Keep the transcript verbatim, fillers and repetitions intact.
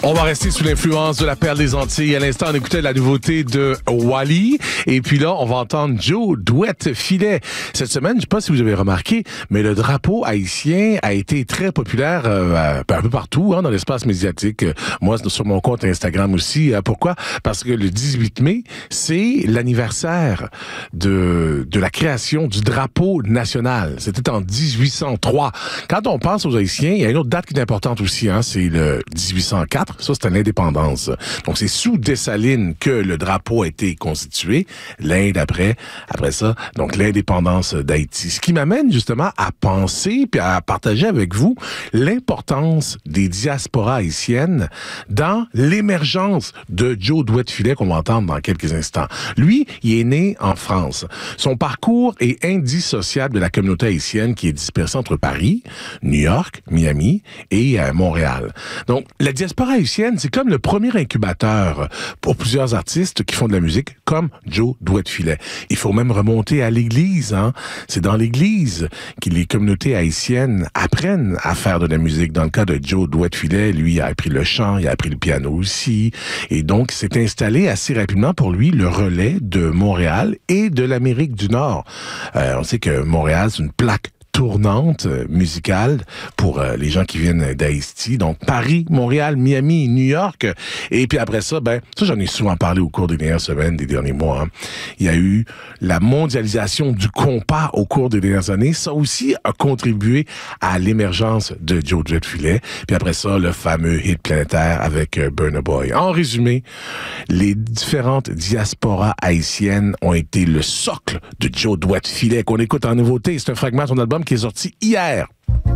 On va rester sous l'influence de la perle des Antilles. À l'instant, on écoutait la nouveauté de Wally. Et puis là, on va entendre Joe Douette-Filet. Cette semaine, je ne sais pas si vous avez remarqué, mais le drapeau haïtien a été très populaire euh, un peu partout hein, dans l'espace médiatique. Moi, sur mon compte Instagram aussi. Pourquoi? Parce que le dix-huit mai, c'est l'anniversaire de, de la création du drapeau national. C'était en dix-huit cent trois. Quand on pense aux Haïtiens, il y a une autre date qui est importante aussi. Hein, c'est le dix-huit cent quatre. Ça, c'était l'indépendance. Donc, c'est sous Dessalines que le drapeau a été constitué. L'Inde après, après ça, donc l'indépendance d'Haïti. Ce qui m'amène justement à penser puis à partager avec vous l'importance des diasporas haïtiennes dans l'émergence de Joe Douette-Filet qu'on va entendre dans quelques instants. Lui, il est né en France. Son parcours est indissociable de la communauté haïtienne qui est dispersée entre Paris, New York, Miami et euh, Montréal. Donc, la diaspora haïtienne, c'est comme le premier incubateur pour plusieurs artistes qui font de la musique, comme Joe Douette-Filet. Il faut même remonter à l'Église. Hein? C'est dans l'Église que les communautés haïtiennes apprennent à faire de la musique. Dans le cas de Joe Douette-Filet, lui, il a appris le chant, il a appris le piano aussi. Et donc, s'est installé assez rapidement pour lui le relais de Montréal et de l'Amérique du Nord. Euh, on sait que Montréal, c'est une plaque tournante euh, musicale pour euh, les gens qui viennent d'Haïti. Donc, Paris, Montréal, Miami, New York. Et puis après ça, ben, ça, j'en ai souvent parlé au cours des dernières semaines, des derniers mois. Hein. Il y a eu la mondialisation du compas au cours des dernières années. Ça aussi a contribué à l'émergence de Joe Douette-Filet. Puis après ça, le fameux hit planétaire avec euh, Burna Boy. En résumé, les différentes diasporas haïtiennes ont été le socle de Joe Douette-Filet qu'on écoute en nouveauté. C'est un fragment de son album qui est sorti hier.